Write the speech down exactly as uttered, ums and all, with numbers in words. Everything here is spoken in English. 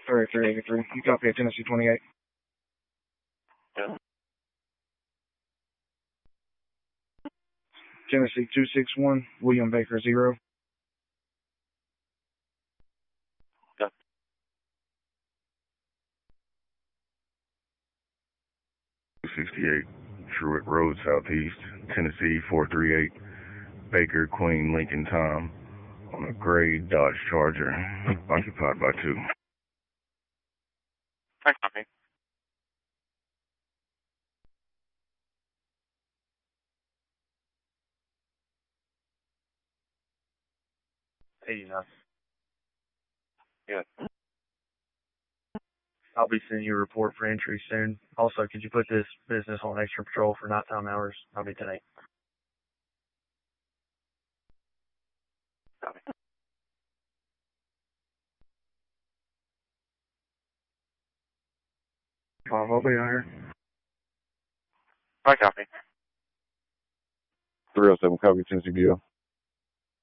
thirty-three eighty-three. You copy at Tennessee twenty-eight. Yeah. Tennessee two six one, William Baker zero. Yeah. sixty-eight, Truett Road Southeast, Tennessee four three eight, Baker, Queen, Lincoln, Tom, on a gray Dodge Charger, occupied by two. I copy. eighty-nine. Yeah. I'll be sending you a report for entry soon. Also, could you put this business on extra patrol for nighttime hours? I'll be tonight. Copy. Five, I'll be out here. I copy. three oh seven, copy, Tennessee Bureau.